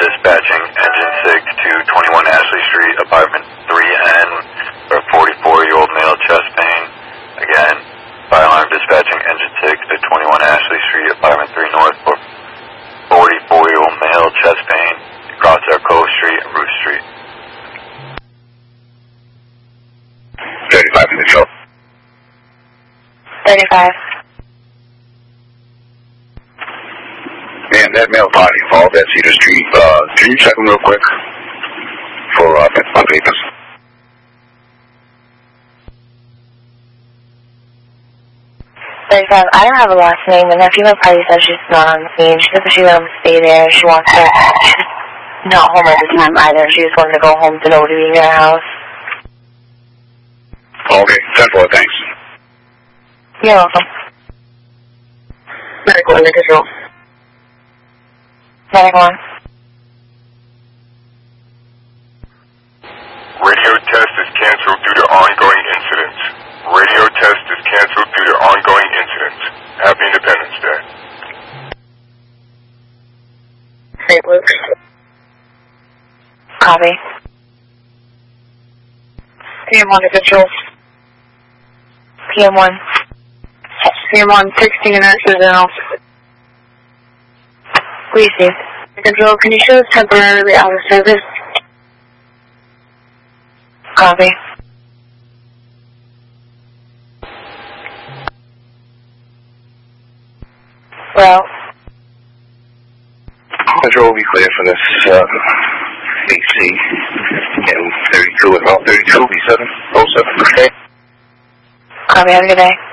dispatching engine 6 to 21 Ashley Street, apartment 3N, for a 44-year-old male chest pain. Again, fire alarm dispatching engine 6 to 21 Ashley Street, apartment 3 North, for 44-year-old male chest pain across Cove Street and Root Street. 35 in the show. 35. Man, that male body involved at Cedar Street, can you check him real quick for my papers? I don't have a last name. The female party says she's not on the scene. She says she wants to stay there. She wants to. She's not home at the time either. She just wanted to go home to nobody in their house. Okay, 10-4, thanks. You're welcome. Medical under control. Medical on. Radio test is canceled due to ongoing incidents. Radio test is canceled due to ongoing incidents. Happy Independence Day. St. Luke's. Copy. PM1 to control. PM1. PM1, 16 nurses now. Receive. Control, can you show us temporarily out of service? Copy. Well. Control will be clear for this AC. And 32 at about 32, B7, 07. Okay. Copy, have a good day.